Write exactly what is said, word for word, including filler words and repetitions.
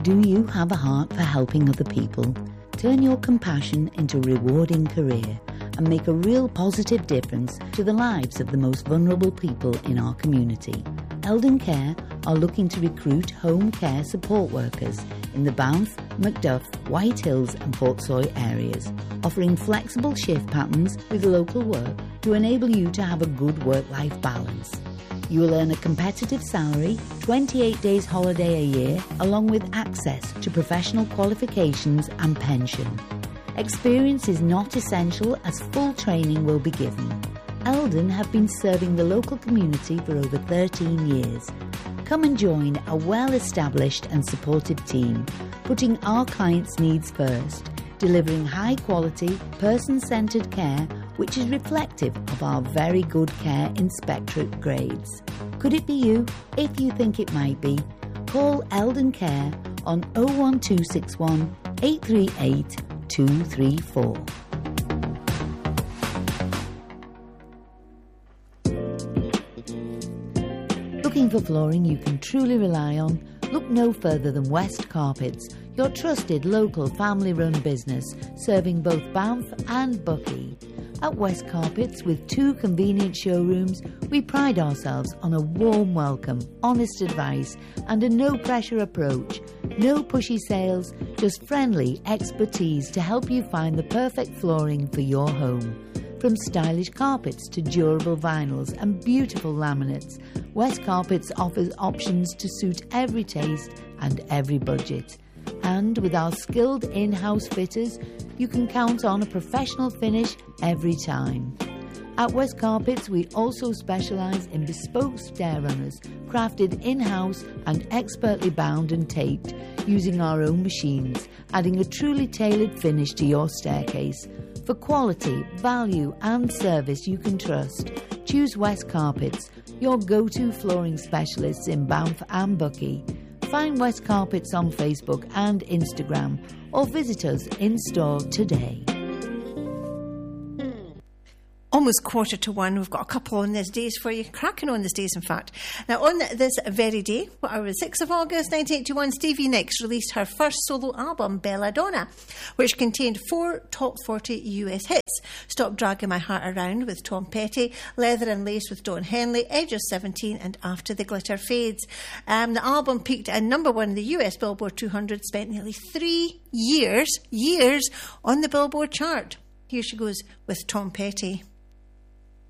Do you have a heart for helping other people? Turn your compassion into a rewarding career and make a real positive difference to the lives of the most vulnerable people in our community. Eldon Care are looking to recruit home care support workers in the Banff, Macduff, White Hills and Portsoy areas, offering flexible shift patterns with local work to enable you to have a good work-life balance. You will earn a competitive salary, twenty-eight days holiday a year, along with access to professional qualifications and pension. Experience is not essential as full training will be given. Eldon have been serving the local community for over thirteen years. Come and join a well-established and supportive team, putting our clients' needs first, delivering high-quality, person-centred care which is reflective of our very good care inspectorate grades. Could it be you? If you think it might be, call Eldon Care on oh one two six one, eight three eight, two three four. Looking for flooring you can truly rely on? Look no further than West Carpets, your trusted local family-run business serving both Banff and Buckie. At West Carpets, with two convenient showrooms, we pride ourselves on a warm welcome, honest advice and a no-pressure approach. No pushy sales, just friendly expertise to help you find the perfect flooring for your home. From stylish carpets to durable vinyls and beautiful laminates, West Carpets offers options to suit every taste and every budget. And with our skilled in-house fitters, you can count on a professional finish every time. At West Carpets, we also specialise in bespoke stair runners, crafted in-house and expertly bound and taped, using our own machines, adding a truly tailored finish to your staircase. For quality, value and service you can trust, choose West Carpets, your go-to flooring specialists in Banff and Buckie. Find West Carpets on Facebook and Instagram or visit us in store today. Almost quarter to one. We've got a couple on these days for you. Cracking on these days, in fact. Now, on this very day, whatever, the sixth of August nineteen eighty-one, Stevie Nicks released her first solo album, Belladonna, which contained four top forty U S hits. Stop Dragging My Heart Around with Tom Petty, Leather and Lace with Don Henley, Edge of seventeen and After the Glitter Fades. Um, the album peaked at number one in the U S Billboard two hundred, spent nearly three years, years on the Billboard chart. Here she goes with Tom Petty.